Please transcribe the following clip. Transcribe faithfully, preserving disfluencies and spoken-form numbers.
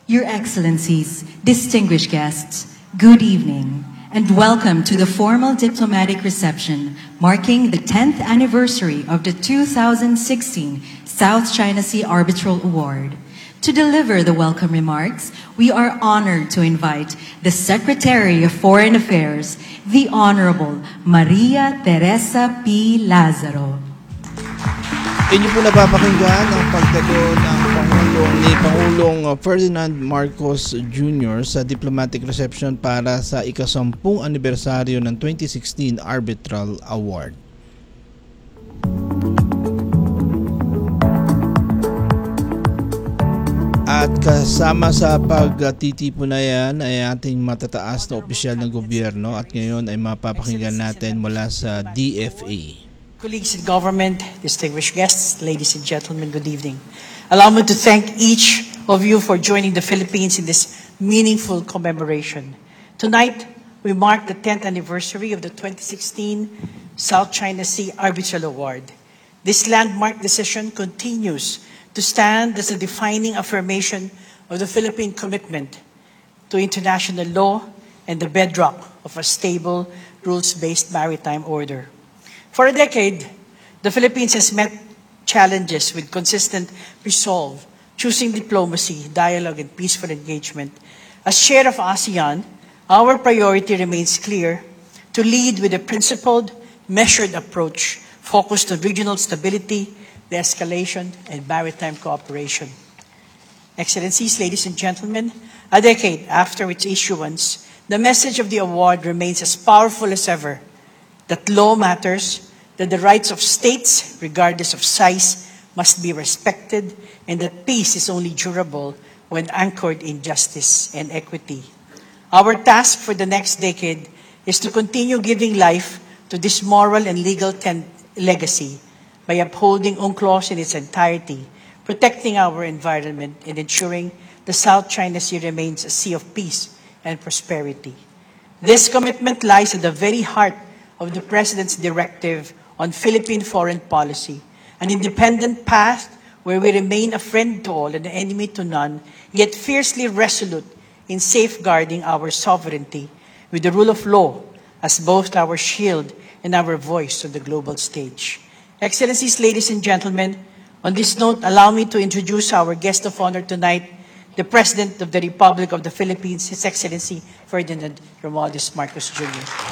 Your Excellencies, distinguished guests, good evening, and welcome to the formal diplomatic reception marking the tenth anniversary of the two thousand sixteen South China Sea Arbitral Award. To deliver the welcome remarks, we are honored to invite the Secretary of Foreign Affairs, the Honorable Maria Teresa P. Lazaro. Inyo po napapakinggan ang pagdalo ng Pangulong ni Pangulong Ferdinand Marcos Junior sa diplomatic reception para sa ikasampung anibersaryo ng twenty sixteen Arbitral Award. At kasama sa pagtitipon na yan ay ating matataas na opisyal ng gobyerno at ngayon ay mapapakinggan natin mula sa D F A. Colleagues in government, distinguished guests, ladies and gentlemen, good evening. Allow me to thank each of you for joining the Philippines in this meaningful commemoration. Tonight, we mark the tenth anniversary of the twenty sixteen South China Sea Arbitral Award. This landmark decision continues to stand as a defining affirmation of the Philippine commitment to international law and the bedrock of a stable, rules-based maritime order. For a decade, the Philippines has met challenges with consistent resolve, choosing diplomacy, dialogue, and peaceful engagement. As chair of ASEAN, our priority remains clear: to lead with a principled, measured approach focused on regional stability, de-escalation, and maritime cooperation. Excellencies, ladies and gentlemen, a decade after its issuance, the message of the award remains as powerful as ever: that law matters, that the rights of states, regardless of size, must be respected, and that peace is only durable when anchored in justice and equity. Our task for the next decade is to continue giving life to this moral and legal ten- legacy by upholding UNCLOS in its entirety, protecting our environment, and ensuring the South China Sea remains a sea of peace and prosperity. This commitment lies at the very heart of the President's directive on Philippine foreign policy, an independent path where we remain a friend to all and an enemy to none, yet fiercely resolute in safeguarding our sovereignty with the rule of law as both our shield and our voice on the global stage. Excellencies, ladies and gentlemen, on this note, allow me to introduce our guest of honor tonight, the President of the Republic of the Philippines, His Excellency Ferdinand Romualdez Marcos Junior